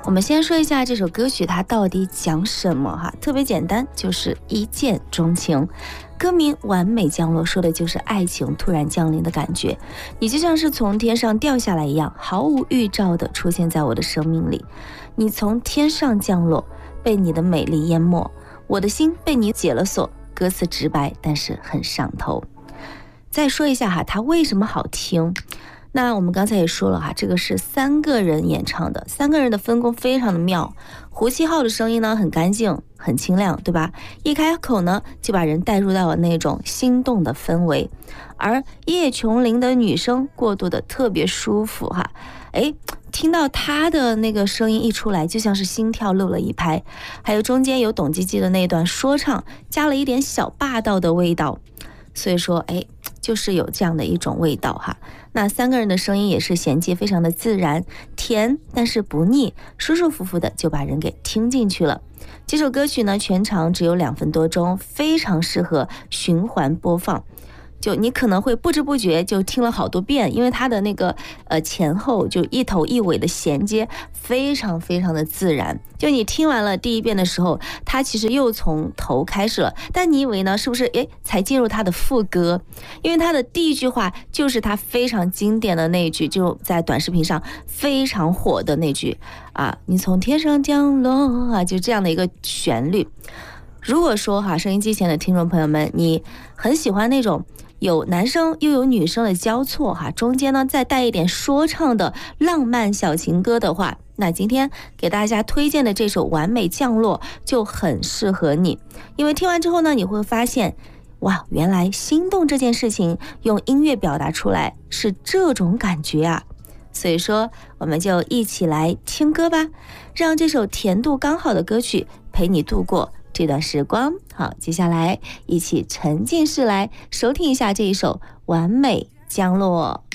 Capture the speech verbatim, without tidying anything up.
我们先说一下这首歌曲它到底讲什么哈，特别简单，就是一见钟情。歌名完美降落说的就是爱情突然降临的感觉，你就像是从天上掉下来一样，毫无预兆的出现在我的生命里。你从天上降落，被你的美丽淹没，我的心被你解了锁。歌词直白，但是很上头。再说一下哈，它为什么好听？那我们刚才也说了哈，这个是三个人演唱的，三个人的分工非常的妙。胡七号的声音呢很干净很清亮，对吧？一开口呢就把人带入到了那种心动的氛围，而叶琼琳的女声过渡的特别舒服哈，诶，听到她的那个声音一出来，就像是心跳漏了一拍。还有中间有董吉吉的那段说唱，加了一点小霸道的味道，所以说诶，就是有这样的一种味道哈。那三个人的声音也是衔接非常的自然，甜但是不腻，舒舒服服的就把人给听进去了。这首歌曲呢全长只有两分多钟，非常适合循环播放，就你可能会不知不觉就听了好多遍，因为它的那个呃前后就一头一尾的衔接非常非常的自然。就你听完了第一遍的时候，它其实又从头开始了，但你以为呢是不是诶才进入它的副歌？因为它的第一句话就是它非常经典的那一句，就在短视频上非常火的那句啊，你从天上降落啊，就这样的一个旋律。如果说哈，收音机前的听众朋友们，你很喜欢那种有男生又有女生的交错哈，中间呢再带一点说唱的浪漫小情歌的话，那今天给大家推荐的这首完美降落就很适合你。因为听完之后呢，你会发现哇，原来心动这件事情用音乐表达出来是这种感觉啊。所以说我们就一起来听歌吧，让这首甜度刚好的歌曲陪你度过这段时光。好，接下来一起沉浸式来收听一下这一首完美降落。